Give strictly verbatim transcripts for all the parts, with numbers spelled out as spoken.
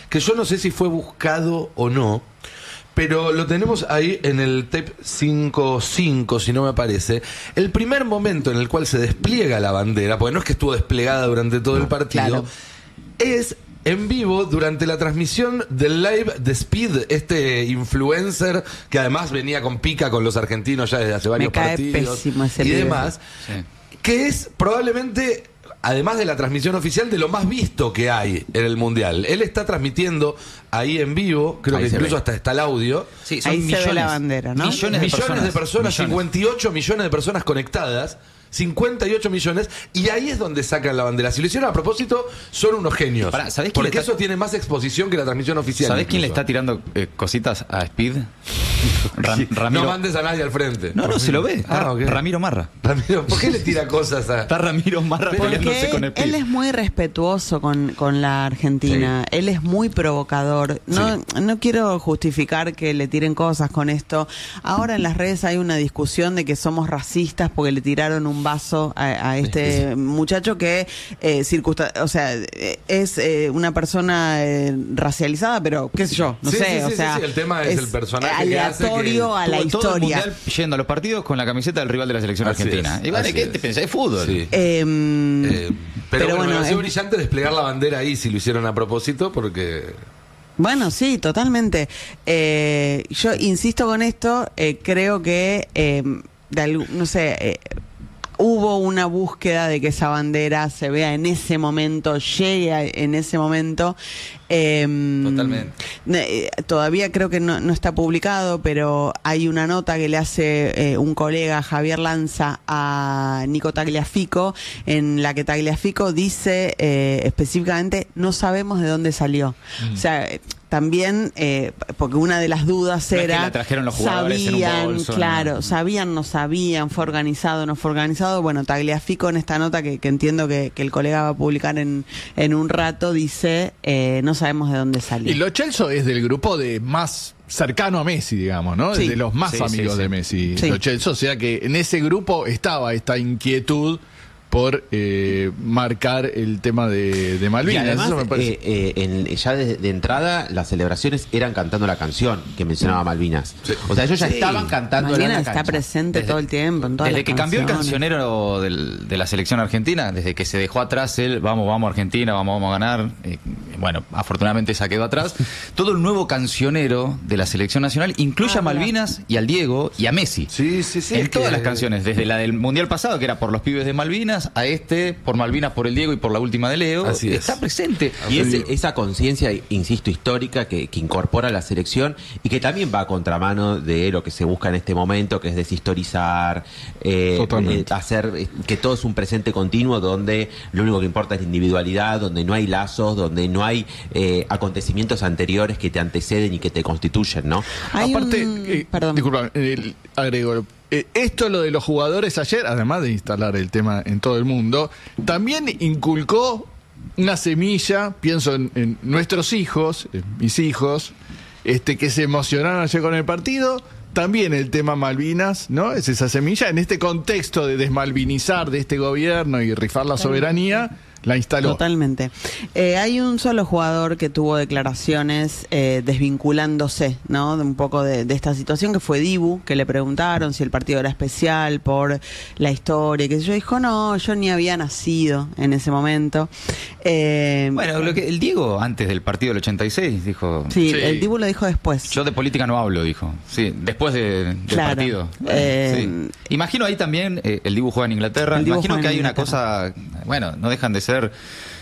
que yo no sé si fue buscado o no, pero lo tenemos ahí en el tape cinco cinco, si no me parece. El primer momento en el cual se despliega la bandera, porque no es que estuvo desplegada durante todo el partido, Claro. es en vivo durante la transmisión del live de Speed, este influencer que además venía con pica con los argentinos ya desde hace varios Me cae partidos pésimo ese y pibe. demás, Sí. que es probablemente, además de la transmisión oficial, de lo más visto que hay en el Mundial. Él está transmitiendo ahí en vivo, creo Ahí que se incluso ve. hasta está el audio. Sí, son Ahí se ve millones, la bandera, ¿no? Millones de Millones personas. de personas, millones. cincuenta y ocho millones de personas conectadas, cincuenta y ocho millones, y ahí es donde sacan la bandera. Si lo hicieron a propósito, son unos genios. Pará, ¿sabés quién porque le está- eso tiene más exposición que la transmisión oficial. ¿Sabés quién le incluso. está tirando eh, cositas a Speed? Ram- Ramiro. No mandes a nadie al frente. No, no, se lo ve. Está Ah, ok. Ramiro Marra. Ramiro, ¿por qué le tira cosas a...? Está Ramiro Marra peleándose Porque con Speed. él es muy respetuoso con, con la Argentina, él es muy provocador. No, no quiero justificar que le tiren cosas con esto. Ahora en las redes hay una discusión de que somos racistas porque le tiraron un vaso a, a este muchacho que eh, circunsta- o sea, eh, es eh, una persona eh, racializada, pero qué sé yo, no Sí, sé, sí, sí, o sí, sea, sí, el tema es el personaje que hace que- aleatorio a la Tuvo todo el historia. mundial yendo a los partidos con la camiseta del rival de la selección Así argentina. es, Y vale, así ¿qué es. te pensás? Es fútbol. Sí. Em, Eh, pero, pero bueno, bueno, me pareció es- brillante desplegar la bandera ahí si lo hicieron a propósito, porque... Bueno, sí, totalmente. Eh, yo insisto con esto, eh, creo que, eh, de algún- no sé, eh, hubo una búsqueda de que esa bandera se vea en ese momento, llegue a- en ese momento. Eh, Totalmente. eh, Todavía creo que no, no está publicado, pero hay una nota que le hace eh, un colega, Javier Lanza, a Nico Tagliafico, en la que Tagliafico dice eh, específicamente, no sabemos de dónde salió. O sea, eh, también, eh, porque una de las dudas No es que era, la trajeron los jugadores en un sabían, bolso, claro, no. sabían, no sabían, fue organizado, no fue organizado. Bueno, Tagliafico en esta nota que, que entiendo que, que el colega va a publicar en, en un rato, dice, eh, no sabemos de dónde salió. Y Lo Celso es del grupo de más cercano a Messi, digamos, ¿no? Sí. De los más Sí, amigos sí, sí. de Messi, Sí. Lo Celso. O sea que en ese grupo estaba esta inquietud por eh, marcar el tema de, de Y Malvinas. además, Eso me parece. eh, eh, en- ya de, de entrada, las celebraciones eran cantando la canción que mencionaba Malvinas. Sí. O sea, ellos ya Sí. estaban cantando Malvinas en la está cancha. presente Desde- todo el tiempo en todas Desde las que cambió el canciones. cancionero del- de la selección argentina, desde que se dejó atrás el vamos, vamos Argentina, vamos, vamos a ganar, eh, bueno, afortunadamente se quedó atrás, todo el nuevo cancionero de la selección nacional incluye Ah, a Malvinas y al Diego y a Messi. Sí, sí, sí. en es todas que- las canciones, desde la del Mundial pasado, que era por los pibes de Malvinas, a este, por Malvinas, por el Diego y por la última de Leo, Así es. está presente. Y ese- esa conciencia, insisto, histórica que, que incorpora la selección y que también va a contramano de lo que se busca en este momento, que es deshistorizar, eh, Totalmente. eh, hacer eh, que todo es un presente continuo donde lo único que importa es la individualidad, donde no hay lazos, donde no hay eh, acontecimientos anteriores que te anteceden y que te constituyen, ¿no? Hay Aparte, un- eh, perdón. disculpame, eh, agrego, eh, esto lo de los jugadores ayer, además de instalar el tema en todo el mundo, también inculcó una semilla, pienso en, en nuestros hijos, en mis hijos, este, que se emocionaron ayer con el partido. También el tema Malvinas, ¿no? Es esa semilla. En este contexto de desmalvinizar de este gobierno y rifar la soberanía, la instaló. Totalmente. Eh, hay un solo jugador que tuvo declaraciones eh, desvinculándose, ¿no? De un poco de, de esta situación, que fue Dibu, que le preguntaron si el partido era especial por la historia, que yo dijo, no, yo ni había nacido en ese momento. Eh, Bueno, lo que el Diego antes del partido del ochenta y seis dijo, sí, Sí. el Dibu lo dijo después. yo de política no hablo, dijo. Sí, después de- del Claro. partido. Eh, Sí. Imagino ahí también, eh, el Dibu juega en Inglaterra, El Dibu imagino juega que en hay una Inglaterra. cosa, bueno, no dejan de ser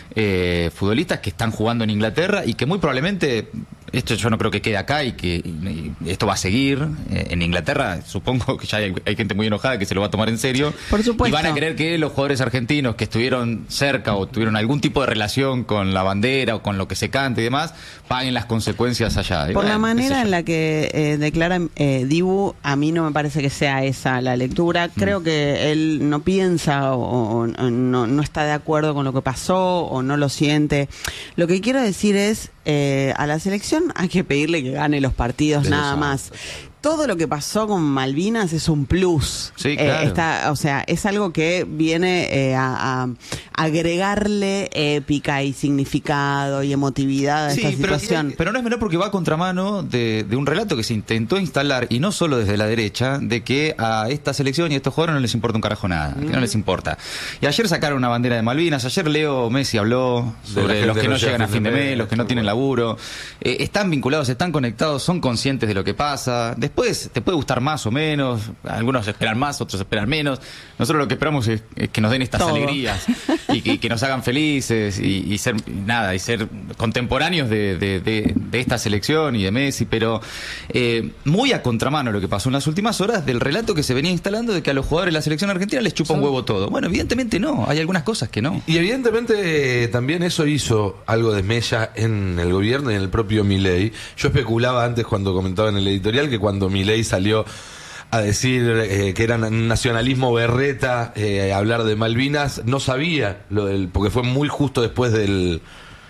eh, futbolistas que están jugando en Inglaterra y que muy probablemente, esto yo no creo que quede acá y que y- y esto va a seguir. Eh, en Inglaterra supongo que ya hay, hay gente muy enojada que se lo va a tomar en serio. Por supuesto. Y van a creer que los jugadores argentinos que estuvieron cerca o tuvieron algún tipo de relación con la bandera o con lo que se canta y demás, paguen las consecuencias allá. Y Por la bueno, qué sé manera yo. en la que eh, declara eh, Dibu, a mí no me parece que sea esa la lectura. Creo que él no piensa o, o no, no está de acuerdo con lo que pasó o no lo siente. Lo que quiero decir es, eh, a la selección hay que pedirle que gane los partidos, Eso nada sabe. más. todo lo que pasó con Malvinas es un plus. Sí, Eh, claro. está, o sea, es algo que viene eh, a, a agregarle épica y significado y emotividad a Sí, esta pero, situación. pero no es menor porque va a contramano de, de un relato que se intentó instalar, y no solo desde la derecha, de que a esta selección y a estos jugadores no les importa un carajo nada, que no les importa. Y ayer sacaron una bandera de Malvinas, ayer Leo Messi habló De la sobre gente los que que no no llega llegan a fin de mes, los que no tienen bueno. laburo. Eh, están vinculados, están conectados, son conscientes de lo que pasa. Después te puede gustar más o menos, algunos esperan más, otros esperan menos. Nosotros lo que esperamos es, es que nos den estas Todo. alegrías y que, que nos hagan felices y, y ser nada y ser contemporáneos de, de, de, de esta selección y de Messi, pero eh, muy a contramano lo que pasó en las últimas horas del relato que se venía instalando de que a los jugadores de la selección argentina les chupa un huevo todo. Bueno, evidentemente no, hay algunas cosas que no. Y evidentemente eh, también eso hizo algo de mella en el gobierno y en el propio Milei. Yo especulaba antes cuando comentaba en el editorial que cuando Milei salió a decir eh, que era un nacionalismo berreta, eh, hablar de Malvinas, no sabía, lo del, porque fue muy justo después del,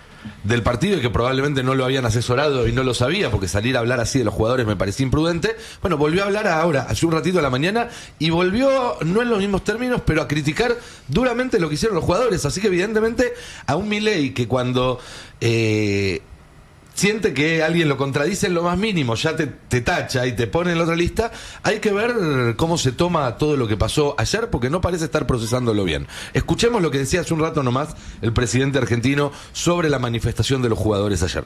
del partido y que probablemente no lo habían asesorado y no lo sabía, porque salir a hablar así de los jugadores me parecía imprudente. Bueno, volvió a hablar ahora, hace un ratito a la mañana, y volvió, no en los mismos términos, pero a criticar duramente lo que hicieron los jugadores. Así que evidentemente a un Milei que cuando eh, siente que alguien lo contradice en lo más mínimo, ya te, te tacha y te pone en la otra lista, hay que ver cómo se toma todo lo que pasó ayer, porque no parece estar procesándolo bien. Escuchemos lo que decía hace un rato nomás el presidente argentino sobre la manifestación de los jugadores ayer.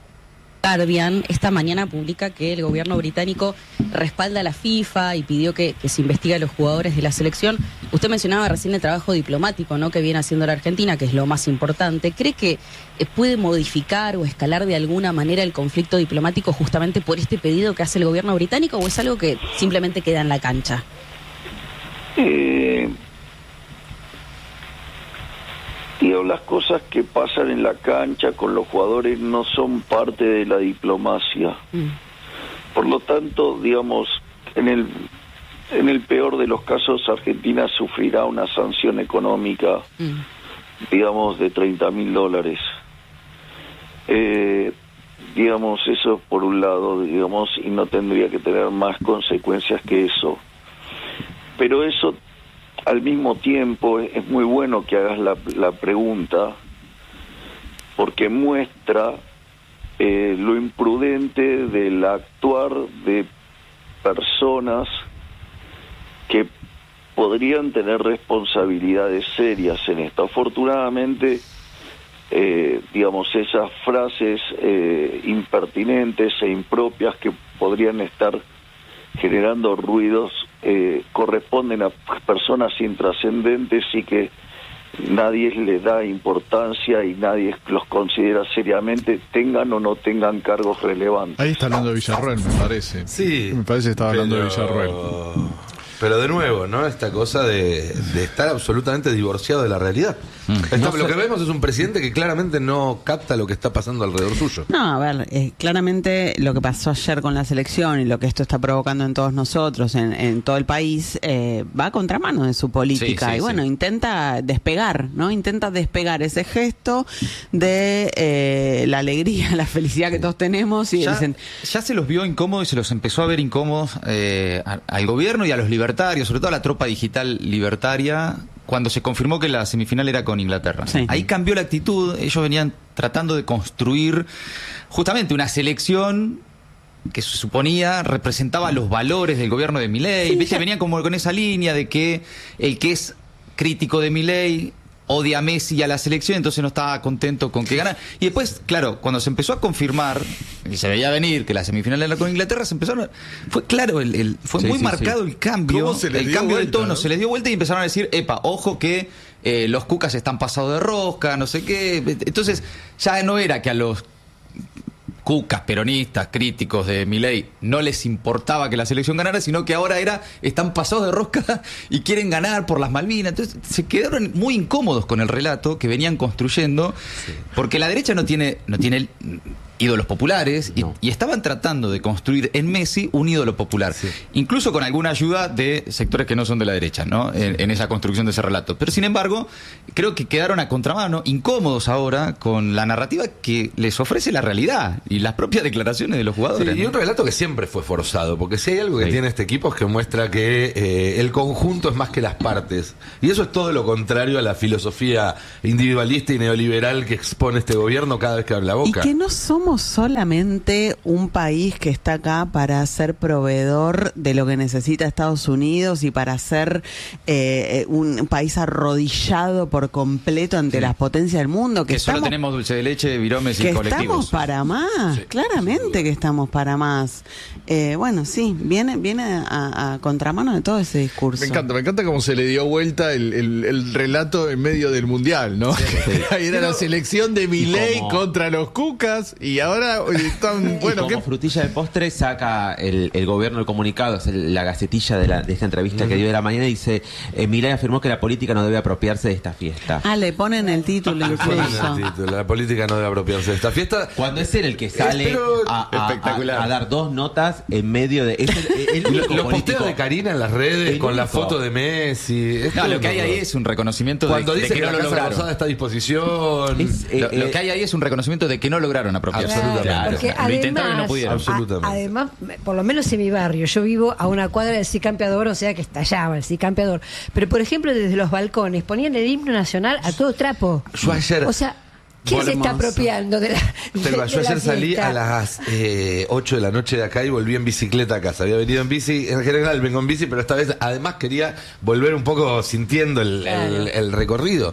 Guardian esta mañana publica que el gobierno británico respalda a la FIFA y pidió que, que se investigue a los jugadores de la selección. Usted mencionaba recién el trabajo diplomático, ¿no?, que viene haciendo la Argentina, que es lo más importante. ¿Cree que eh, puede modificar o escalar de alguna manera el conflicto diplomático justamente por este pedido que hace el gobierno británico, o es algo que simplemente queda en la cancha? Eh, digo, las cosas que pasan en la cancha con los jugadores no son parte de la diplomacia. Mm. Por lo tanto, digamos, en el en el peor de los casos, Argentina sufrirá una sanción económica, Mm. digamos, de treinta mil dólares. Eh, digamos, eso por un lado, digamos, y no tendría que tener más consecuencias que eso. Pero eso, al mismo tiempo, es muy bueno que hagas la, la pregunta, porque muestra eh, lo imprudente del actuar de personas que podrían tener responsabilidades serias en esto. Afortunadamente, eh, digamos, esas frases eh, impertinentes e impropias que podrían estar generando ruidos eh, corresponden a personas intrascendentes y que nadie les da importancia y nadie los considera seriamente, tengan o no tengan cargos relevantes. Ahí está hablando de Villarroel, me parece. Sí. Me parece que estaba hablando pero- de Villarroel. Pero de nuevo, ¿no? Esta cosa de, de estar absolutamente divorciado de la realidad. Esto- No lo sé. que vemos es un presidente que claramente no capta lo que está pasando alrededor suyo. No, a ver, eh, claramente lo que pasó ayer con la selección y lo que esto está provocando en todos nosotros, en, en todo el país, eh, va a contramano de su política. Sí, sí, y bueno, sí. intenta despegar, ¿no? Intenta despegar ese gesto de eh, la alegría, la felicidad que todos tenemos. Y Ya, dicen, ya se los vio incómodos y se los empezó a ver incómodos eh, a- al gobierno y a los libertarios, sobre todo a la tropa digital libertaria, cuando se confirmó que la semifinal era con Inglaterra. Sí. Ahí cambió la actitud, ellos venían tratando de construir justamente una selección que se suponía representaba los valores del gobierno de Milei. Sí, ¿Viste? ya- Venían como con esa línea de que el que es crítico de Milei odia a Messi y a la selección, entonces no estaba contento con que ganara. Y después, claro, cuando se empezó a confirmar, y se veía venir que la semifinal era con Inglaterra, se empezaron a- fue claro, el, el- fue Sí, muy sí, marcado sí. el cambio, ¿Cómo se les el dio cambio de vuelta, tono, no? se les dio vuelta y empezaron a decir, epa, ojo que eh, los cucas están pasados de rosca, no sé qué. Entonces, ya no era que a los cucas, peronistas, críticos de Milei, no les importaba que la selección ganara, sino que ahora era, están pasados de rosca y quieren ganar por las Malvinas. Entonces se quedaron muy incómodos con el relato que venían construyendo, porque la derecha no tiene, no tiene ídolos populares y, No. y estaban tratando de construir en Messi un ídolo popular, Sí. incluso con alguna ayuda de sectores que no son de la derecha, ¿no? En, en esa construcción de ese relato. Pero sin embargo, creo que quedaron a contramano, incómodos ahora con la narrativa que les ofrece la realidad y las propias declaraciones de los jugadores. Sí, y ¿no? un relato que siempre fue forzado, porque si hay algo que Sí. tiene este equipo es que muestra que eh, el conjunto es más que las partes. Y eso es todo lo contrario a la filosofía individualista y neoliberal que expone este gobierno cada vez que abre la Y boca. que no somos solamente un país que está acá para ser proveedor de lo que necesita Estados Unidos y para ser eh, un país arrodillado por completo ante Sí. las potencias del mundo. Que, Que solo estamos, tenemos dulce de leche, viromes que y colectivos. estamos para más, Sí, claramente que estamos para más. Eh, bueno, sí, viene, viene a, a contramano de todo ese discurso. Me encanta, me encanta cómo se le dio vuelta el, el- el relato en medio del mundial, ¿no? Ahí era la selección de Milei como- contra los Cucas y ahora están, Y bueno, como ¿qué? frutilla de postre saca el, el gobierno el comunicado, es el- la gacetilla de, la, de esta entrevista que dio de la mañana y dice, eh, Milei afirmó que la política no debe apropiarse de esta fiesta. Ah, le ponen el título Le ponen incluso. el título, la política no debe apropiarse de esta fiesta. Cuando es él el que sale Pero- a, a- espectacular. a- a dar dos notas en medio de... Es el, el único Los político- posteos de Karina en las redes El con la único. foto de Messi. es No, todo lo que hay ahí es un reconocimiento Cuando de, de dice que, que, no la lo Casa lograron. Rosada está a disposición. Es, eh, Lo, lo eh, que hay ahí es un reconocimiento de que no lograron apropiarse. Absolutamente. Claro. Porque Lo intentaron y no además, pudieron. a- Absolutamente. además, por lo menos en mi barrio, yo vivo a una cuadra del C I Campeador, o sea que estallaba el C I Campeador. Pero, por ejemplo, desde los balcones ponían el himno nacional a todo trapo. Yo ayer- O sea, ¿quién se está Hermoso. apropiando de la de- Telva, de yo la ayer salí fiesta? a las eh, ocho de la noche de acá y volví en bicicleta a casa. Había venido en bici, en general vengo en bici, pero esta vez además quería volver un poco sintiendo el, Claro. el- el recorrido.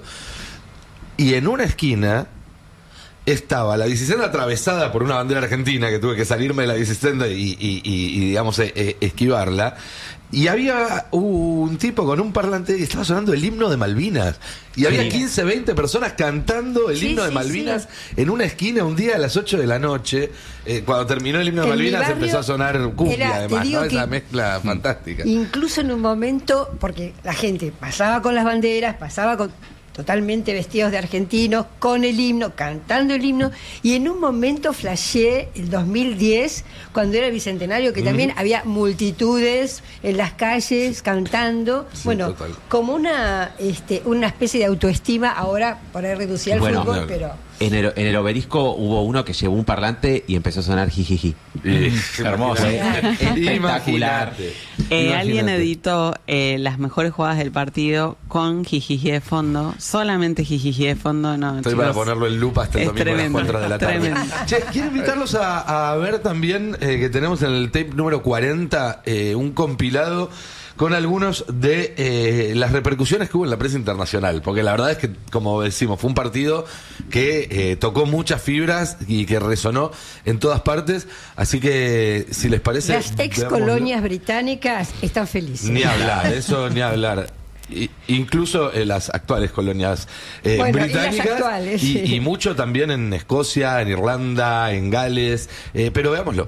Y en una esquina estaba la bicicleta atravesada por una bandera argentina, que tuve que salirme de la bicicleta y, y- y- y, digamos, eh, eh, esquivarla. Y había un tipo con un parlante y estaba sonando el himno de Malvinas. Y había quince, veinte personas cantando el Sí, himno de sí, Malvinas sí. en una esquina un día a las ocho de la noche. Eh, cuando terminó el himno de En mi Malvinas barrio empezó a sonar cumbia, era- te además, digo ¿no? que- Esa mezcla fantástica. Incluso en un momento, porque la gente pasaba con las banderas, pasaba con totalmente vestidos de argentinos, con el himno, cantando el himno, y en un momento flasheé el dos mil diez, cuando era el Bicentenario, que también había multitudes en las calles cantando, Sí, bueno, total. como una este, una especie de autoestima, ahora por ahí reducida al Bueno, fútbol, claro. pero... en, el, en el obelisco hubo uno que llevó un parlante y empezó a sonar jijiji. Y- Hermoso. Espectacular. Imagínate. Eh, Imagínate. alguien editó eh, las mejores jugadas del partido con jijiji de fondo, solamente jijiji de fondo. No, Estoy chicos, para ponerlo en lupa hasta el es domingo a las tremendo, cuatro de la tarde. tremendo. Che, quiero invitarlos a, a ver también eh, que tenemos en el tape número cuarenta eh, un compilado con algunos de eh, las repercusiones que hubo en la prensa internacional, porque la verdad es que, como decimos, fue un partido que eh, tocó muchas fibras y que resonó en todas partes, así que si les parece... Las ex veámoslo. colonias británicas están felices. Ni hablar, eso ni hablar. I- incluso eh, las actuales colonias eh, Bueno, y las británicas actuales, y, sí. y mucho también en Escocia, en Irlanda, en Gales, eh, pero veámoslo.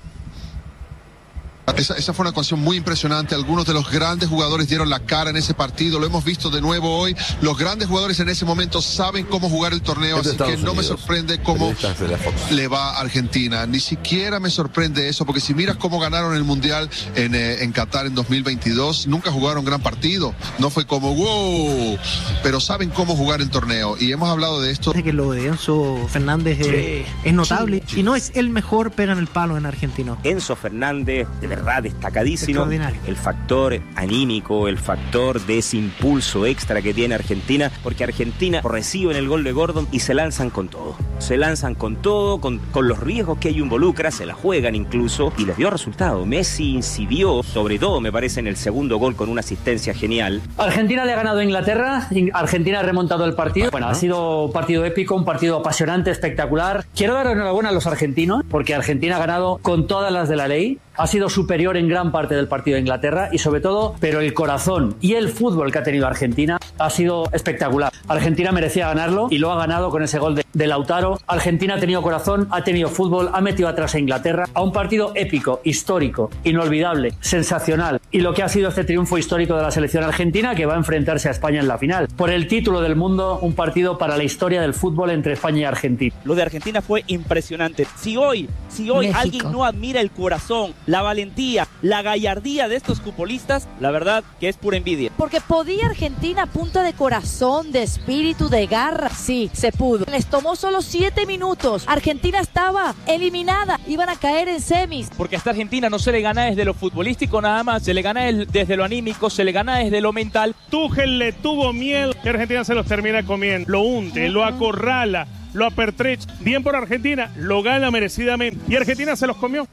Esa, esa fue una actuación muy impresionante. Algunos de los grandes jugadores dieron la cara en ese partido. Lo hemos visto de nuevo hoy. Los grandes jugadores en ese momento saben cómo jugar el torneo. Es de Así que Estados no me Unidos. sorprende cómo Periodistas de la Fox. le va a Argentina. Ni siquiera me sorprende eso, porque si miras cómo ganaron el Mundial en, eh, en Qatar en dos mil veintidós, nunca jugaron gran partido. No fue como wow, pero saben cómo jugar el torneo. Y hemos hablado de esto. Parece que lo de Enzo Fernández es, es notable y no es el mejor pega en el palo en argentino. Enzo Fernández, de verdad destacadísimo. Extraordinario. El factor anímico, el factor de ese impulso extra que tiene Argentina, porque Argentina reciben el gol de Gordon y se lanzan con todo. Se lanzan con todo, con, con los riesgos que ello involucra, se la juegan incluso y les dio resultado. Messi incidió, sobre todo me parece en el segundo gol con una asistencia genial. Argentina le ha ganado a Inglaterra, Argentina ha remontado el partido. Bueno, ha sido un partido épico, un partido apasionante, espectacular. Quiero dar enhorabuena a los argentinos, porque Argentina ha ganado con todas las de la ley. ha sido superior en gran parte del partido de Inglaterra y sobre todo, pero el corazón y el fútbol que ha tenido Argentina ha sido espectacular. Argentina merecía ganarlo y lo ha ganado con ese gol de, de Lautaro. Argentina ha tenido corazón, ha tenido fútbol, ha metido atrás a Inglaterra a un partido épico, histórico, inolvidable, sensacional. Y lo que ha sido este triunfo histórico de la selección argentina, que va a enfrentarse a España en la final. Por el título del mundo, un partido para la historia del fútbol entre España y Argentina. Lo de Argentina fue impresionante. Si hoy, si hoy México. alguien no admira el corazón, la valentía, la gallardía de estos futbolistas, la verdad que es pura envidia. Porque podía Argentina a punta de corazón, de espíritu, de garra. Sí, se pudo. Les tomó solo siete minutos. Argentina estaba eliminada. Iban a caer en semis. Porque a esta Argentina no se le gana desde lo futbolístico nada más, se le gana desde lo anímico, se le gana desde lo mental. Tuchel le tuvo miedo y Argentina se los termina comiendo. Lo hunde, lo acorrala, lo apertrecha. Bien por Argentina, lo gana merecidamente. Y Argentina se los comió.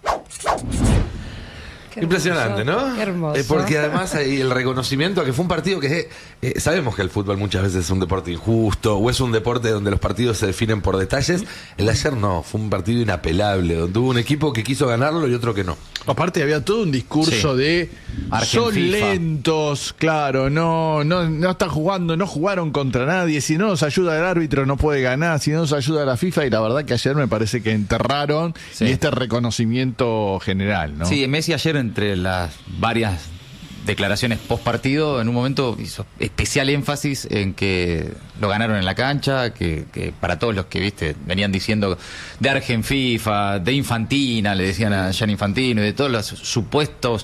Qué impresionante, ¿no? Qué hermoso. Eh, porque además hay el reconocimiento a que fue un partido que eh, sabemos que el fútbol muchas veces es un deporte injusto o es un deporte donde los partidos se definen por detalles. El de ayer no, fue un partido inapelable, donde hubo un equipo que quiso ganarlo y otro que no. Aparte había todo un discurso Sí. de Argen son FIFA. lentos, claro, no, no, no están jugando, no jugaron contra nadie, si no nos ayuda el árbitro no puede ganar, si no nos ayuda la FIFA, y la verdad que ayer me parece que enterraron Sí. y este reconocimiento general, ¿no? Sí, Messi ayer, entre las varias declaraciones post partido, en un momento hizo especial énfasis en que lo ganaron en la cancha, que, que para todos los que viste venían diciendo de Argen FIFA, de Infantina, le decían a Gianni Infantino, y de todos los supuestos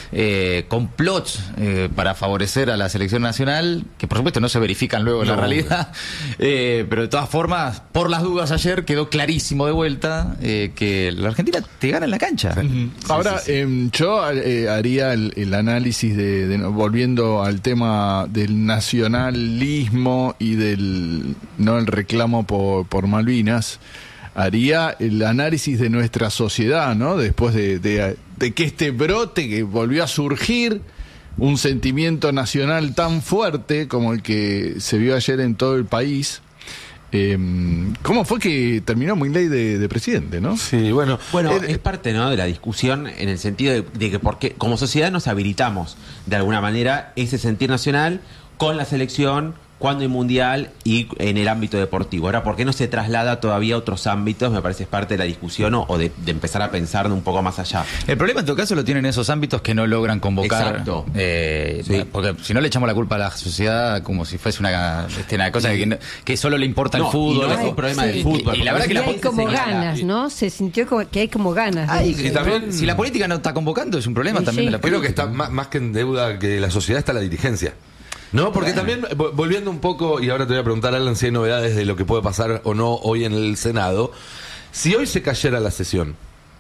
eh, complots eh, para favorecer a la selección nacional, que por supuesto no se verifican luego en la No. realidad, eh, pero de todas formas, por las dudas ayer quedó clarísimo de vuelta eh, que la Argentina te gana en la cancha. Ujú. Ahora, sí, sí. eh, yo eh, haría el, el análisis de, de- volviendo al tema del nacionalismo y del no el reclamo por, por Malvinas, haría el análisis de nuestra sociedad, ¿no? Después de, de, de que este brote que volvió a surgir, un sentimiento nacional tan fuerte como el que se vio ayer en todo el país. Eh, ¿Cómo fue que terminó Milei de, de presidente, no? Sí, bueno. Bueno, eh, es parte, ¿no?, de la discusión en el sentido de, de que porque como sociedad nos habilitamos de alguna manera ese sentir nacional con la selección cuando hay mundial y en el ámbito deportivo. Ahora, ¿por qué no se traslada todavía a otros ámbitos? Me parece es parte de la discusión o, o de, de empezar a pensar un poco más allá. El problema en todo caso lo tienen esos ámbitos que no logran convocar. Exacto. Eh, Sí. Porque si no le echamos la culpa a la sociedad como si fuese una, este, una cosa que, no- que solo le importa No, el fútbol. y no es un problema del Y- fútbol, Y, la verdad que Y la hay política como señala. ganas, ¿no? Se sintió como que hay como ganas. de Ay, eso, y ¿no? también- si la política no está convocando es un problema Sí, también sí. de la Creo política. que está más, más que en deuda que la sociedad está la dirigencia. No, porque también, vo- volviendo un poco, y ahora te voy a preguntar, Alan, si hay novedades de lo que puede pasar o no hoy en el Senado. Si hoy se cayera la sesión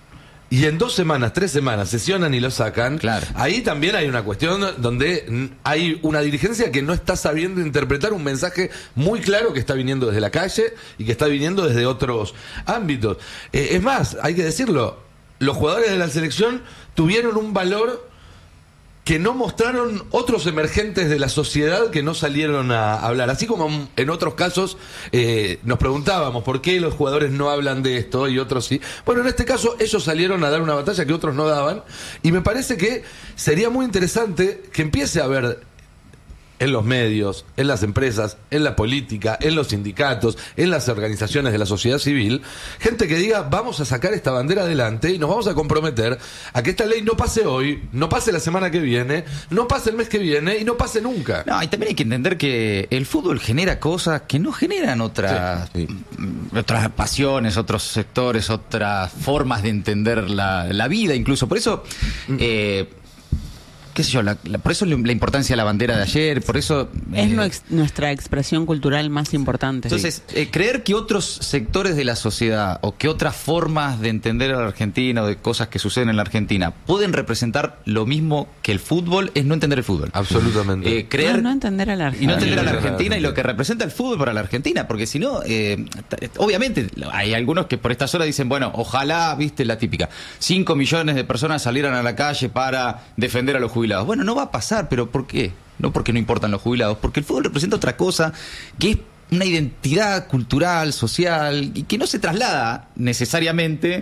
y en dos semanas, tres semanas sesionan y lo sacan, Claro. ahí también hay una cuestión donde mm, hay una dirigencia que no está sabiendo interpretar un mensaje muy claro que está viniendo desde la calle y que está viniendo desde otros ámbitos. Eh, es más, hay que decirlo, los jugadores de la selección tuvieron un valor que no mostraron otros emergentes de la sociedad que no salieron a hablar. Así como en otros casos eh, nos preguntábamos por qué los jugadores no hablan de esto y otros sí. Bueno, en este caso ellos salieron a dar una batalla que otros no daban, y me parece que sería muy interesante que empiece a haber en los medios, en las empresas, en la política, en los sindicatos, en las organizaciones de la sociedad civil, gente que diga, vamos a sacar esta bandera adelante y nos vamos a comprometer a que esta ley no pase hoy, no pase la semana que viene, no pase el mes que viene y no pase nunca. No, y también hay que entender que el fútbol genera cosas que no generan otras, Sí, mm, otras pasiones, otros sectores, otras formas de entender la, la vida incluso. Por eso, eh, qué sé yo, la- la- por eso la importancia de la bandera de ayer, por eso... Es eh, nuex- nuestra expresión cultural más importante. Entonces, eh, creer que otros sectores de la sociedad o que otras formas de entender a la Argentina o de cosas que suceden en la Argentina pueden representar lo mismo que el fútbol es no entender el fútbol. Absolutamente. Eh, creer no, no entender a la y no Argentina. entender a la Ah, Argentina y lo que representa el fútbol para la Argentina, porque si no, eh, t- obviamente hay algunos que por estas horas dicen, bueno, ojalá, viste, la típica, cinco millones de personas salieran a la calle para defender a los jubilados. Bueno, no va a pasar, pero ¿por qué? No porque no importan los jubilados, porque el fútbol representa otra cosa, que es una identidad cultural, social, y que no se traslada necesariamente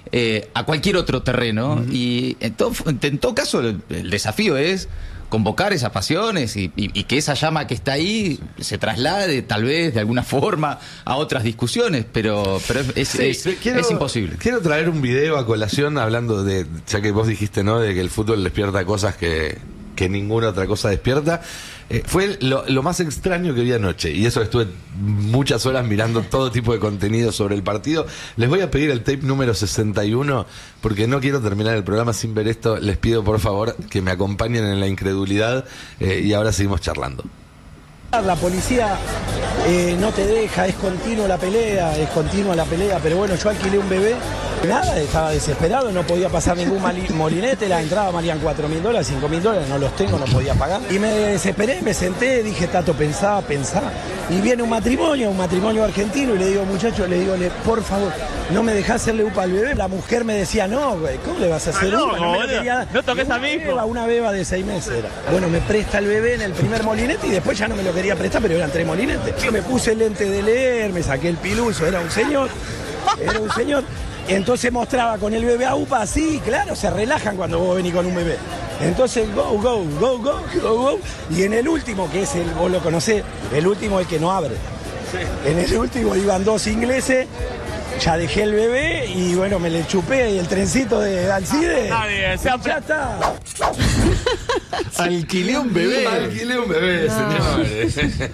eh, a cualquier otro terreno. Uh-huh. Y en todo, en todo caso, el, el desafío es convocar esas pasiones y, y, y que esa llama que está ahí se traslade tal vez de alguna forma a otras discusiones, pero, pero es, sí, es, quiero, es imposible. Quiero traer un video a colación hablando de, ya que vos dijiste, ¿no?, de que el fútbol despierta cosas que, que ninguna otra cosa despierta. Eh, fue lo, lo más extraño que vi anoche, y eso estuve muchas horas mirando todo tipo de contenido sobre el partido. Les voy a pedir el tape número sesenta y uno, porque no quiero terminar el programa sin ver esto. Les pido por favor que me acompañen en la incredulidad, eh, y ahora seguimos charlando. La policía eh, no te deja, es continua la pelea, es continua la pelea, pero bueno, yo alquilé un bebé, nada, estaba desesperado, no podía pasar ningún molinete, la entrada valían cuatro mil dólares, cinco mil dólares, no los tengo, no podía pagar. Y me desesperé, me senté, dije, Tato, pensá, pensá. Y viene un matrimonio, un matrimonio argentino, y le digo, muchachos, le digo, por favor, no me dejás hacerle upa al bebé. La mujer me decía, no, güey, ¿cómo le vas a hacer ah, no, upa? No, no, no, quería, no toques a mi hijo. Beba, una beba de seis meses era. Bueno, me presta el bebé en el primer molinete y después ya no me lo quería prestar, pero eran tres molinetes. Yo me puse el lente de leer, me saqué el piluso, era un señor, era un señor. Entonces mostraba con el bebé a UPA así, claro, se relajan cuando vos venís con un bebé. Entonces, go, go, go, go, go, go. Y en el último, que es el, vos lo conocés, el último es el que no abre. Sí. En el último iban dos ingleses, ya dejé el bebé y bueno, me le chupé y el trencito de Alcide. Nadie, se ya está. Alquilé un bebé. Alquilé un bebé, no. señores.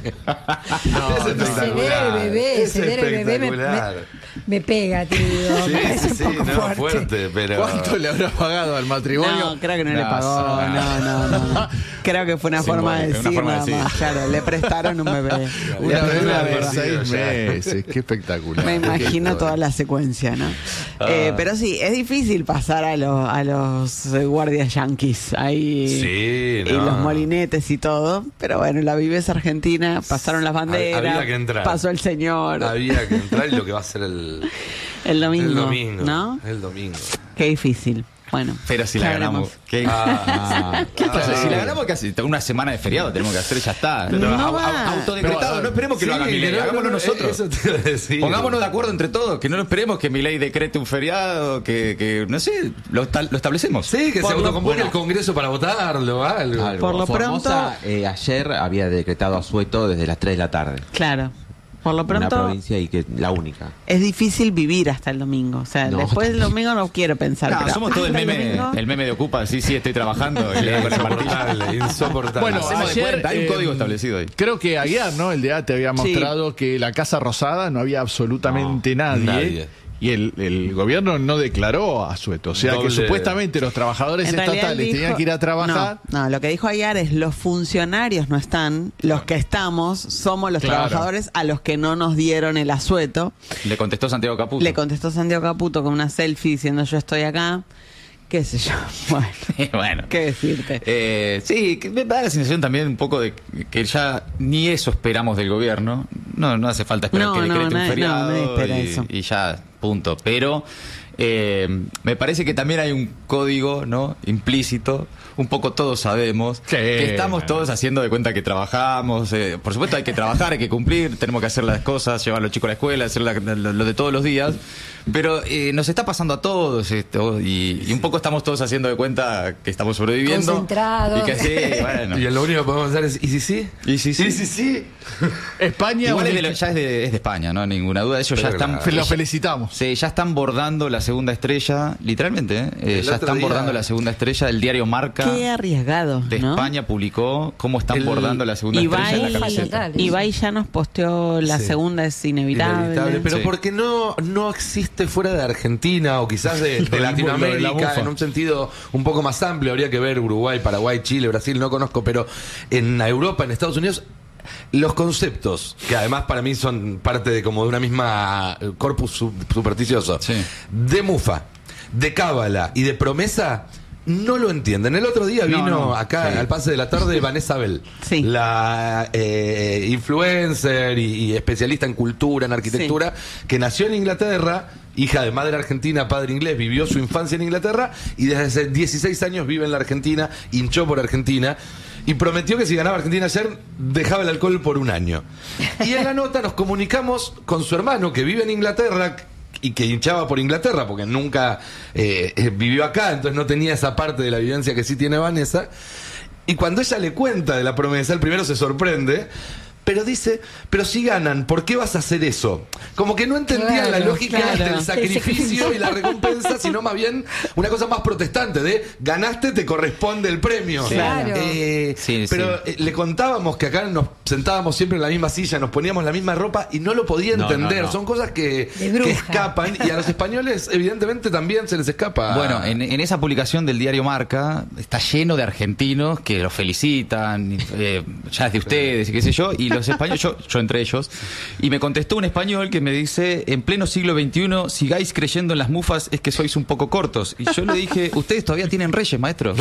No, es espectacular. Se ve el bebé, es se ve el bebé. Me, me, me pega, tío. Sí, me parece sí, un poco no, fuerte. fuerte, pero... ¿Cuánto le habrá pagado al matrimonio? No, creo que no, no le pagó. No, no, no, no. Creo que fue una sí, forma de una decir forma de nada decir. más. Claro, le prestaron un bebé. Una bebé de bebé. seis meses. Qué espectacular. Me imagino toda la secuencia, ¿no? Ah. Eh, pero sí, es difícil pasar a los, a los guardias yanquis ahí. Sí, no. Y los molinetes y todo. Pero bueno, la viveza argentina, pasaron las banderas. Había que entrar. Pasó el señor. Había que entrar y lo que va a ser el... El domingo. El domingo. ¿No? El domingo. Qué difícil. Bueno, pero si la ganamos, ¿qué, ah, ¿qué pasa? ah, Si la ganamos, casi una semana de feriado tenemos que hacer, ya está. Pero no a, a, autodecretado, no esperemos que sí, lo haga Milei, no, hagámoslo no, nosotros. Eso te iba a decir. Pongámonos de acuerdo entre todos, que no esperemos que Milei decrete un feriado, que, que no sé, lo, lo establecemos. Sí, que Por se lo- autoconvoque bueno. el Congreso para votarlo, algo. Algo. Por lo Formosa, pronto- eh, ayer había decretado asueto desde las tres de la tarde. claro. Por lo Una pronto, provincia y que la única. es difícil vivir hasta el domingo. O sea, No. después del domingo no quiero pensar. No, pero somos todo el hasta meme, domingo- el meme de Ocupa, sí, sí, estoy trabajando. Y le da con el martillo. Insoportable, insoportable. Bueno, Hacemos de ayer, cuenta, hay un eh, código establecido ahí. Creo que ayer, ¿no? El D A te había mostrado que la Casa Rosada no había absolutamente No, nadie. nadie. Y el, el gobierno no declaró asueto. O sea Doble- que supuestamente los trabajadores En realidad estatales dijo- tenían que ir a trabajar. No, no, lo que dijo ayer es los funcionarios no están, los que estamos somos los Claro. trabajadores a los que no nos dieron el asueto. Le contestó Santiago Caputo. Le contestó Santiago Caputo con una selfie diciendo yo estoy acá. Qué sé yo. Bueno, bueno. qué decirte. Eh, sí, que me da la sensación también un poco de que ya ni eso esperamos del gobierno. No, no hace falta esperar No, que no, decrete un nadie- feriado no, nadie espera y, eso. y ya, punto. Pero eh, me parece que también hay un código, ¿no?, implícito. Un poco todos sabemos Sí, que estamos bueno. todos haciendo de cuenta que trabajamos. eh, por supuesto hay que trabajar, hay que cumplir, tenemos que hacer las cosas, llevar a los chicos a la escuela, hacer la- lo, lo de todos los días. Pero eh, nos está pasando a todos esto y, y un poco estamos todos haciendo de cuenta que estamos sobreviviendo. Concentrados. Y que sí, bueno. Y lo único que podemos hacer es, ¿y si sí? Y sí, sí. ¿Y si sí? España. Igual es un- de, lo- ya es de, es de España, no ninguna duda. Ellos ya Pero están. claro. Los felicitamos. Sí, ya están bordando la segunda estrella, literalmente, ¿eh? Eh, El ya otro están día- bordando la segunda estrella. El diario Marca Qué arriesgado, de ¿no? España publicó cómo están El- bordando la segunda estrella en la Ibai, camiseta. Ibai ya nos posteó la Sí. segunda es inevitable. Inevitable, pero Sí. porque no, no existe fuera de Argentina o quizás de, Lo de del- lo de la Latinoamérica mufa. en un sentido un poco más amplio. Habría que ver Uruguay, Paraguay, Chile, Brasil, no conozco, pero en Europa, en Estados Unidos, los conceptos, que además para mí son parte de como de una misma eh, corpus sub- supersticioso, Sí. de mufa, de cábala y de promesa. No lo entienden. El otro día No, vino no, acá sí. al pase de la tarde Vanessa Bell, Sí. la eh, influencer y, y especialista en cultura, en arquitectura, que nació en Inglaterra, hija de madre argentina, padre inglés, vivió su infancia en Inglaterra y desde hace dieciséis años vive en la Argentina, hinchó por Argentina y prometió que si ganaba Argentina ayer dejaba el alcohol por un año. Y en la nota nos comunicamos con su hermano que vive en Inglaterra, y que hinchaba por Inglaterra, porque nunca eh, vivió acá, entonces no tenía esa parte de la vivencia que sí tiene Vanessa. Y cuando ella le cuenta de la promesa, el primero se sorprende, pero dice, pero si ganan, ¿por qué vas a hacer eso? Como que no entendían Claro, la lógica claro. del sacrificio y la recompensa, sino más bien una cosa más protestante de ganaste, te corresponde el premio. Claro. Eh, Sí, pero sí. eh, le contábamos que acá nos sentábamos siempre en la misma silla, nos poníamos la misma ropa y no lo podía No, entender. no, no. Son cosas que, De bruja. que escapan y a los españoles evidentemente también se les escapa. Bueno, en, en esa publicación del diario Marca está lleno de argentinos que los felicitan, eh, ya es de ustedes y qué sé yo, y los españoles, yo, yo entre ellos, y me contestó un español que me dice, en pleno siglo veintiuno, sigáis creyendo en las mufas, es que sois un poco cortos. Y yo le dije, ustedes todavía tienen reyes, maestro.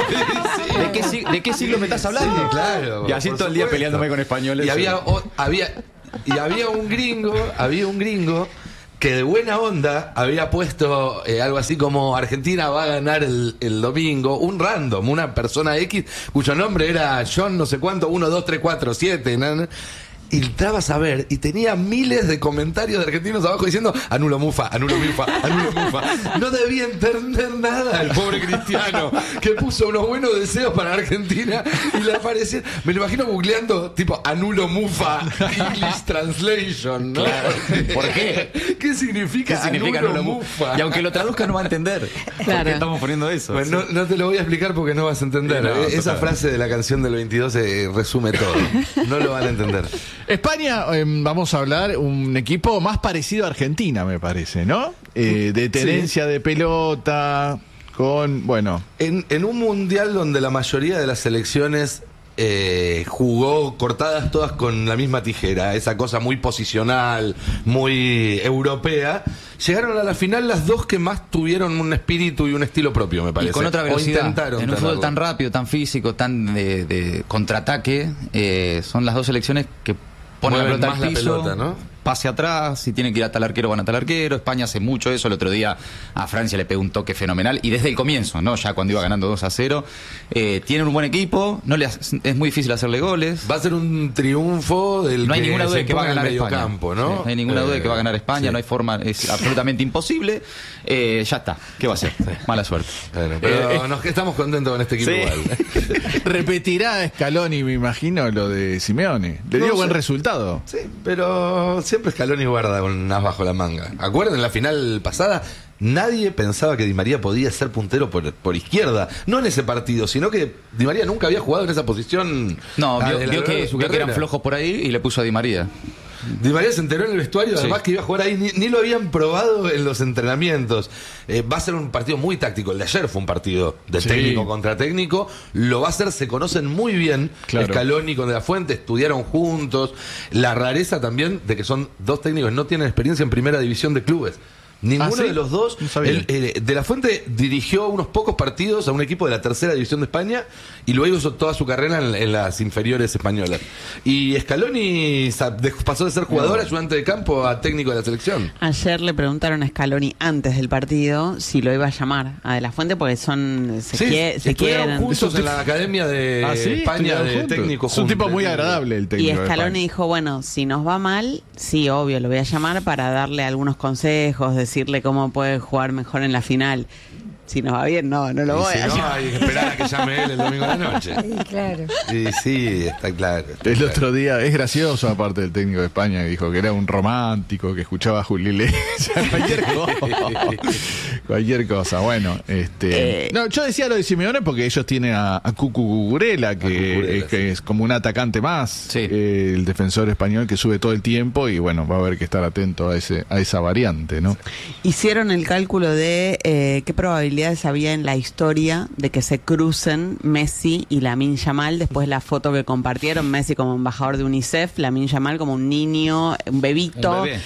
¿De qué, sig- de qué siglo me estás hablando? Sí, claro, Y así por todo el día supuesto. peleándome con españoles. Y había, o- había, y había un gringo, había un gringo que de buena onda había puesto eh, algo así como Argentina va a ganar el, el domingo, un random, una persona X cuyo nombre era John no sé cuánto, uno, dos, tres, cuatro, siete, ¿no? Y entrabas a ver y tenía miles de comentarios de argentinos abajo diciendo anulo mufa, anulo mufa, anulo mufa. No debía entender nada el pobre cristiano que puso unos buenos deseos para Argentina y le aparecía, me lo imagino googleando tipo anulo mufa English translation, ¿no? Claro. ¿Por qué? ¿Qué significa, ¿Qué significa anulo anulo mufa? Y aunque lo traduzca no va a entender. ¿Por Claro. qué estamos poniendo eso? Pues no, no te lo voy a explicar porque no vas a entender. No, Eh, Esa total. frase de la canción del veintidós eh, resume todo. No lo van a entender. España, eh, vamos a hablar, un equipo más parecido a Argentina, me parece, ¿no? Eh, de tenencia de pelota, con, bueno... En, en un mundial donde la mayoría de las selecciones eh, jugó cortadas todas con la misma tijera, esa cosa muy posicional, muy europea, llegaron a la final las dos que más tuvieron un espíritu y un estilo propio, me parece. Y con otra O velocidad. intentaron En un fútbol tenerlo. tan rápido, tan físico, tan de, de contraataque, eh, son las dos selecciones que ponen la Mueven pelota más al la piso, pelota, ¿no? pase atrás, si tienen que ir hasta el arquero van hasta el arquero. España hace mucho eso, el otro día a Francia le pegó un toque fenomenal y desde el comienzo, no ya cuando iba ganando dos a cero, eh, tienen un buen equipo, no le hace- es muy difícil hacerle goles. Va a ser un triunfo del No hay que ninguna duda se de que va a ponga en ganar medio España. campo, ¿no? Sí, no hay ninguna duda de que va a ganar Eh, España, sí. no hay forma, es absolutamente imposible. Eh, ya está, ¿qué va a hacer? Mala suerte. Bueno, pero Eh, nos, estamos contentos con este equipo Sí. igual. Repetirá Scaloni, me imagino, lo de Simeone. Le No dio sé. buen resultado. Sí, pero siempre Scaloni guarda un as bajo la manga. ¿Acuerdan? En la final pasada nadie pensaba que Di María podía ser puntero por, por izquierda. No en ese partido, sino que Di María nunca había jugado en esa posición. No, a- vio, a lo vio largo que, de su vio que eran carrera. flojos por ahí y le puso a Di María. Di María se enteró en el vestuario, Sí. además que iba a jugar ahí, ni, ni lo habían probado en los entrenamientos. Eh, va a ser un partido muy táctico. El de ayer fue un partido de Sí. técnico contra técnico. Lo va a hacer, se conocen muy bien. Claro. Scaloni con De La Fuente estudiaron juntos. La rareza también de que son dos técnicos que no tienen experiencia en primera división de clubes. Ninguno ¿Ah, sí? de los dos. No sabía. El- eh, De La Fuente dirigió unos pocos partidos a un equipo de la tercera división de España y luego hizo toda su carrera en, en las inferiores españolas. Y Scaloni sa- de- pasó de ser jugador, ayudante de campo, a técnico de la selección. Ayer le preguntaron a Scaloni antes del partido si lo iba a llamar a De La Fuente porque son se, Sí, quie- se estuvieron quieren. juntos en la academia de Ah, ¿sí? España Estuvieron de juntos. técnicos. Es un tipo juntos. muy agradable el Y técnico. de Scaloni España. dijo, bueno, si nos va mal, sí, obvio, lo voy a llamar para darle algunos consejos, decirle cómo puede jugar mejor en la final. Si nos va bien, no, no lo Y voy si a no, llamar. hay que esperar a que llame él el domingo de la noche. Sí, claro. Y sí, está claro. está El claro. otro día, es gracioso aparte del técnico de España, que dijo que era un romántico, que escuchaba a Juli Iglesias, cualquier cosa. cualquier cosa, bueno. este Eh. No, yo decía lo de Simeone porque ellos tienen a, a Cucu Cucurella, que, Cucurella, es, que es como un atacante más, Sí. eh, el defensor español que sube todo el tiempo y bueno, va a haber que estar atento a ese a esa variante, ¿no? Hicieron el cálculo de eh, qué probabilidades había en la historia de que se crucen Messi y Lamine Yamal. Después la foto que compartieron, Messi como embajador de UNICEF, Lamine Yamal como un niño, un bebito, Un bebé.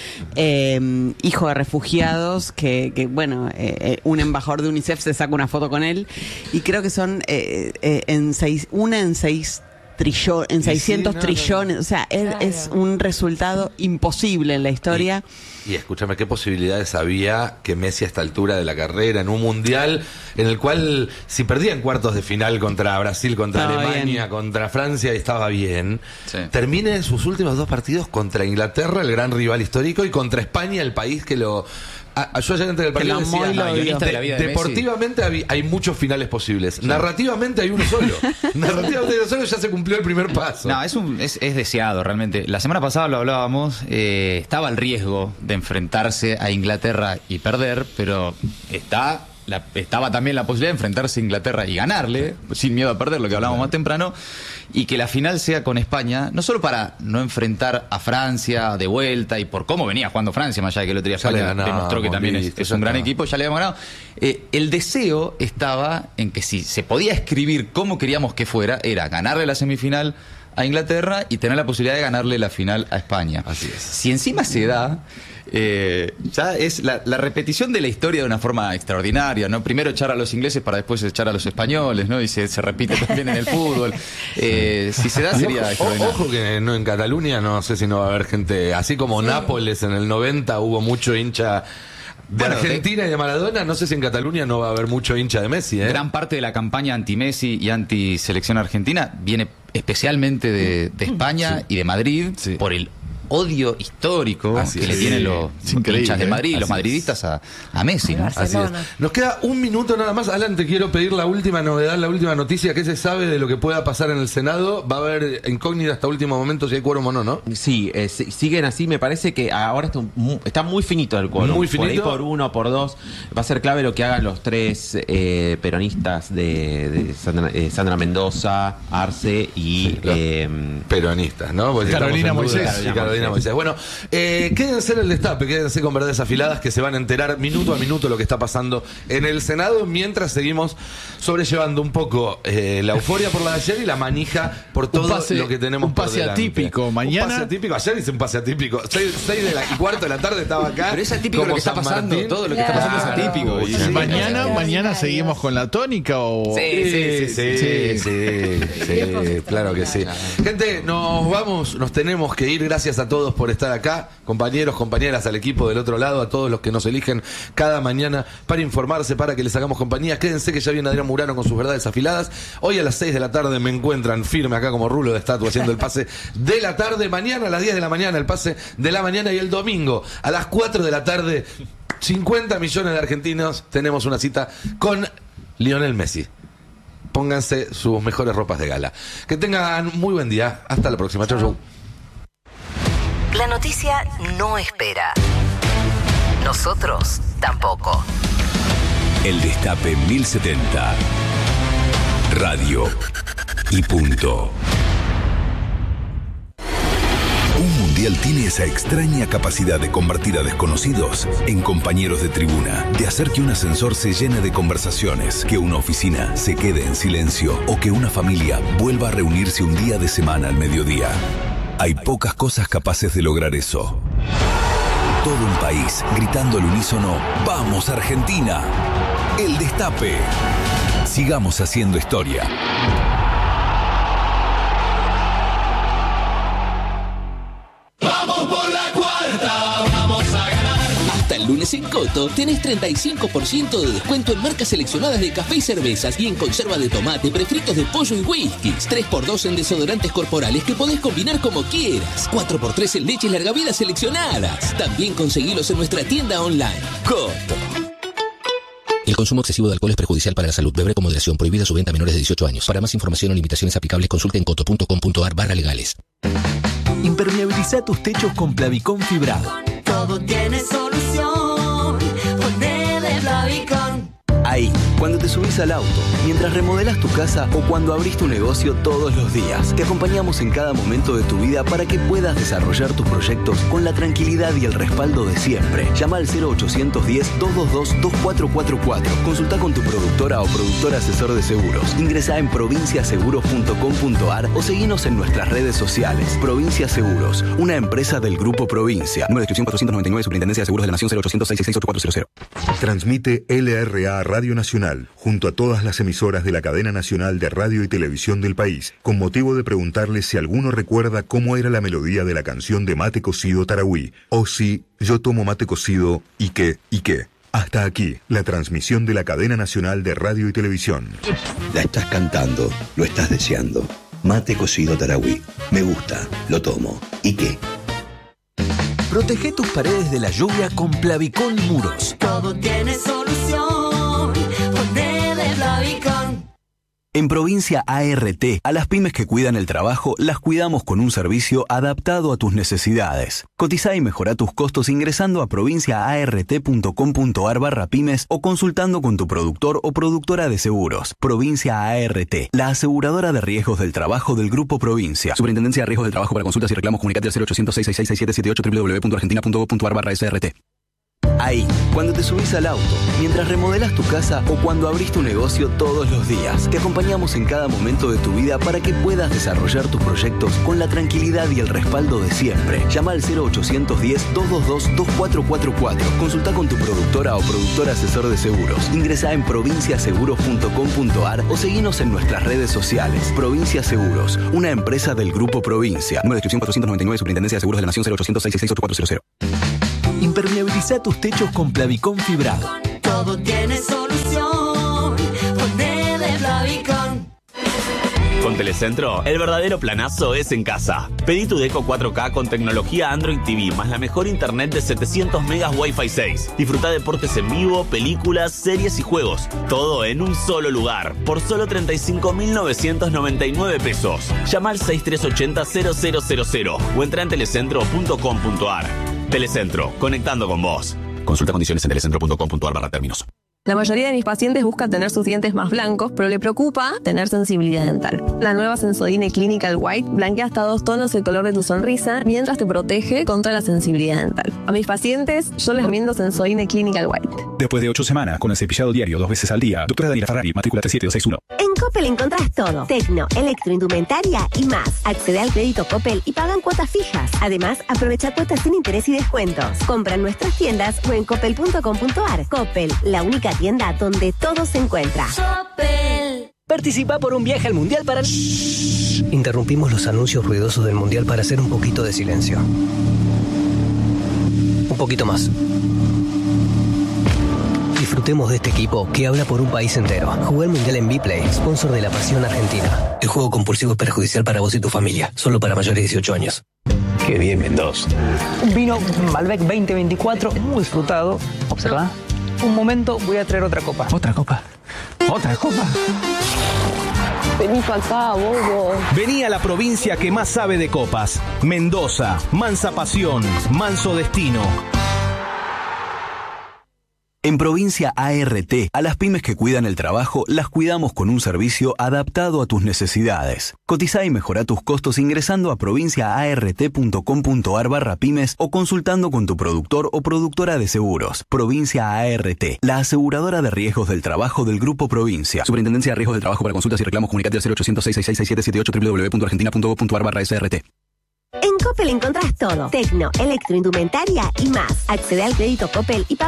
eh, hijo de refugiados, que, que bueno, eh, eh, un embajador de UNICEF se saca una foto con él. Y creo que son eh, eh, en seis, una en seis trillones, en seiscientos sí, no, trillones, no. o sea, es, Claro. es un resultado imposible en la historia. Y, y escúchame, ¿qué posibilidades había que Messi a esta altura de la carrera, en un mundial en el cual si perdía en cuartos de final contra Brasil, contra Estaba Alemania, bien. contra Francia, estaba bien, Sí. termine sus últimos dos partidos contra Inglaterra, el gran rival histórico, y contra España, el país que lo... A, yo ayer antes del partido lo amó decía, y lo no, odió. guionista de la vida de deportivamente hay, hay muchos finales posibles. Narrativamente hay uno solo. Narrativamente hay uno solo, ya se cumplió el primer paso. No, es, un, es, es deseado realmente. La semana pasada lo hablábamos, eh, estaba el riesgo de enfrentarse a Inglaterra y perder, pero está la, estaba también la posibilidad de enfrentarse a Inglaterra y ganarle, sin miedo a perder, lo que hablábamos más temprano, y que la final sea con España, no solo para no enfrentar a Francia de vuelta y por cómo venía jugando Francia, más allá de que el otro día Ya le España ganamos, demostró que también es, listo, es ya un gran está. equipo, ya le habíamos ganado. Eh, el deseo estaba en que si se podía escribir cómo queríamos que fuera, era ganarle la semifinal a Inglaterra y tener la posibilidad de ganarle la final a España. Así es. Si encima se da, eh, ya es la, la repetición de la historia de una forma extraordinaria, ¿no? Primero echar a los ingleses para después echar a los españoles, ¿no? Y se, se repite también en el fútbol. Eh, si se da, Y sería ojo, extraordinario. ojo que no, en Cataluña no sé si no va a haber gente, así como Nápoles en el noventa hubo mucho hincha de Bueno, Argentina y de Maradona, no sé si en Cataluña no va a haber mucho hincha de Messi, ¿eh? Gran parte de la campaña anti-Messi y anti-selección argentina viene especialmente de, de España Sí. y de Madrid Sí. por el odio histórico Así que es. le tienen Sí. los Es increíble, hinchas de ¿eh? Madrid y los Así es. madridistas a, a Messi, ¿no? Así es. Barcelona. Nos queda un minuto nada más. Alan, te quiero pedir la última novedad, la última noticia. ¿Qué se sabe de lo que pueda pasar en el Senado? Va a haber incógnita hasta último momento si hay quórum o no, ¿no? Sí, eh, si- siguen así. Me parece que ahora está, mu- está muy finito el quórum. Muy Por ahí finito. por uno, por dos. Va a ser clave lo que hagan los tres eh, peronistas de, de Sandra, eh, Sandra Mendoza, Arce y... Sí, los eh, Peronistas, ¿no? Porque Carolina estamos en duda. Moisés. Sí, Carolina Moisés. Bueno, eh, quédense en el destape, quédense con verdades afiladas que se van a enterar minuto a minuto lo que está pasando en el Senado mientras seguimos sobrellevando un poco eh, la euforia por la de ayer y la manija por todo pase- lo que tenemos un por pase delante. atípico. Un Mañana- pase atípico. Ayer hice un pase atípico. Seis, seis de la, y cuarto de la tarde estaba acá. Pero es atípico como lo que está San pasando, Martín. todo lo que está pasando es atípico. Uy, Y sí. Mañana, Sí. mañana seguimos con la tónica o... Sí, Sí, sí, sí, sí, claro que sí. Gente, nos vamos, nos tenemos que ir. Gracias a todos por estar acá, compañeros, compañeras, al equipo del otro lado, a todos los que nos eligen cada mañana para informarse, para que les hagamos compañía. Quédense que ya viene Adrián Murano con sus verdades afiladas. Hoy a las seis de la tarde me encuentran firme acá como rulo de estatua haciendo el pase de la tarde. Mañana a las diez de la mañana el pase de la mañana y el domingo a las cuatro de la tarde cincuenta millones de argentinos tenemos una cita con Lionel Messi. Pónganse sus mejores ropas de gala. Que tengan muy buen día. Hasta la próxima. Chau, chau. La noticia no espera. Nosotros tampoco. El Destape mil setenta. Radio y punto. Un mundial tiene esa extraña capacidad de convertir a desconocidos en compañeros de tribuna, de hacer que un ascensor se llene de conversaciones, que una oficina se quede en silencio o que una familia vuelva a reunirse un día de semana al mediodía. Hay pocas cosas capaces de lograr eso. Todo un país gritando al unísono: ¡Vamos, Argentina! El Destape. Sigamos haciendo historia. Vamos por la cuarta, vamos a ganar. Hasta el lunes en Coto tenés treinta y cinco por ciento de descuento en marcas seleccionadas de café y cervezas y en conserva de tomate, prefritos de pollo y whiskies. tres por dos en desodorantes corporales que podés combinar como quieras. cuatro por tres en leches larga vida seleccionadas. También conseguilos en nuestra tienda online. Coto. El consumo excesivo de alcohol es perjudicial para la salud. Beber con moderación. Prohibida su venta a menores de dieciocho años. Para más información o limitaciones aplicables, consulte en coto punto com punto ar barra legales. Impermeabiliza tus techos con Plavicón fibrado. Todo tiene solución. Ponele Plavicón. Ahí, cuando te subís al auto, mientras remodelas tu casa o cuando abrís tu negocio todos los días. Te acompañamos en cada momento de tu vida para que puedas desarrollar tus proyectos con la tranquilidad y el respaldo de siempre. Llama al cero ochocientos diez, doscientos veintidós, veinticuatro cuarenta y cuatro. Consulta con tu productora o productor asesor de seguros. Ingresá en provincia seguros punto com punto ar o seguinos en nuestras redes sociales. Provincia Seguros, una empresa del Grupo Provincia. Número de inscripción cuatrocientos noventa y nueve, Superintendencia de Seguros de la Nación, cero ochocientos, seiscientos sesenta y seis, ochenta y cuatro cero cero. Transmite L R A Radio Nacional, junto a todas las emisoras de la cadena nacional de radio y televisión del país, con motivo de preguntarles si alguno recuerda cómo era la melodía de la canción de Mate Cocido Tarahui, o si yo tomo mate cocido y qué, y qué. Hasta aquí, la transmisión de la cadena nacional de radio y televisión. La estás cantando, lo estás deseando. Mate Cocido Tarahui. Me gusta, lo tomo. ¿Y qué? Protege tus paredes de la lluvia con Plavicón Muros. Todo tiene solución. Ponele Plavicón. En Provincia A R T, a las pymes que cuidan el trabajo, las cuidamos con un servicio adaptado a tus necesidades. Cotiza y mejora tus costos ingresando a provinciaart.com.ar barra pymes o consultando con tu productor o productora de seguros. Provincia A R T, la aseguradora de riesgos del trabajo del Grupo Provincia. Superintendencia de Riesgos del Trabajo. Para consultas y reclamos, comunicate al cero ochocientos, seiscientos sesenta y seis, seis siete siete ocho, doble u doble u doble u punto argentina punto gov punto ar barra S R T. Ahí, cuando te subís al auto, mientras remodelas tu casa o cuando abrís tu negocio todos los días. Te acompañamos en cada momento de tu vida para que puedas desarrollar tus proyectos con la tranquilidad y el respaldo de siempre. Llama al cero ochocientos diez, doscientos veintidós, veinticuatro cuarenta y cuatro. Consulta con tu productora o productor asesor de seguros. Ingresa en provincia seguros punto com punto ar o seguinos en nuestras redes sociales. Provincia Seguros, una empresa del Grupo Provincia. Número de inscripción cuatrocientos noventa y nueve, Superintendencia de Seguros de la Nación, cero ochocientos, seiscientos sesenta y seis, ochenta y cuatro cero. Impermeabiliza tus techos con Plavicón fibrado. Todo tiene solución. Ponele Plavicón. Con Telecentro, el verdadero planazo es en casa. Pedí tu Deco cuatro K con tecnología Android T V más la mejor internet de setecientos megas Wi-Fi seis. Disfruta deportes en vivo, películas, series y juegos. Todo en un solo lugar, por solo treinta y cinco mil novecientos noventa y nueve pesos. Llama al seis tres ocho cero, cero cero cero cero o entra en telecentro punto com punto ar. Telecentro, conectando con vos. Consulta condiciones en telecentro punto com punto ar barra términos. La mayoría de mis pacientes buscan tener sus dientes más blancos, pero le preocupa tener sensibilidad dental. La nueva Sensodyne Clinical White blanquea hasta dos tonos el color de tu sonrisa, mientras te protege contra la sensibilidad dental. A mis pacientes, yo les recomiendo Sensodyne Clinical White. Después de ocho semanas, con el cepillado diario dos veces al día, doctora Daniela Ferrari, matrícula tres siete dos seis uno. En Coppel encontrás todo. Tecno, electroindumentaria y más. Accede al crédito Coppel y pagan cuotas fijas. Además, aprovecha cuotas sin interés y descuentos. Compra en nuestras tiendas o en coppel punto com punto ar. Coppel, la única tienda donde todo se encuentra. Coppel. Participa por un viaje al Mundial para... Shhh. Interrumpimos los anuncios ruidosos del Mundial para hacer un poquito de silencio. Un poquito más. Disfrutemos de este equipo que habla por un país entero. Juega el Mundial en Vplay, sponsor de la Pasión Argentina. El juego compulsivo es perjudicial para vos y tu familia. Solo para mayores de dieciocho años. Qué bien, Mendoza. Un vino Malbec veinte veinticuatro, muy disfrutado. Observa. Un momento, voy a traer otra copa. ¿Otra copa? ¿Otra copa? Vení para acá, bobo. Vení a la provincia que más sabe de copas. Mendoza, mansa pasión, manso destino. En Provincia A R T, a las pymes que cuidan el trabajo, las cuidamos con un servicio adaptado a tus necesidades. Cotiza y mejora tus costos ingresando a provinciaart punto com punto ar barra pymes o consultando con tu productor o productora de seguros. Provincia A R T, la aseguradora de riesgos del trabajo del Grupo Provincia. Superintendencia de Riesgos del Trabajo. Para consultas y reclamos, comunicate al cero ochocientos, seiscientos sesenta y seis, seis siete siete ocho, doble u doble u doble u punto argentina punto gov punto ar barra S R T. En Coppel encontrás todo. Tecno, electroindumentaria y más. Accede al crédito Coppel y paga